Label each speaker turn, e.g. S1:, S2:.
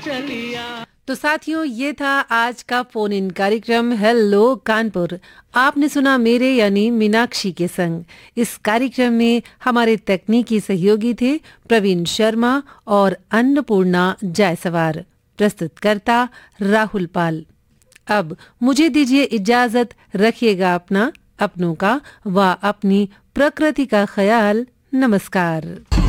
S1: तो साथियों, ये था आज का फोन इन कार्यक्रम हेलो कानपुर। आपने सुना मेरे यानी मीनाक्षी के संग। इस कार्यक्रम में हमारे तकनीकी सहयोगी थे प्रवीण शर्मा और अन्नपूर्णा जायसवाल। प्रस्तुतकर्ता राहुल पाल। अब मुझे दीजिए इजाजत। रखिएगा अपना, अपनों का व अपनी प्रकृति का ख्याल। नमस्कार।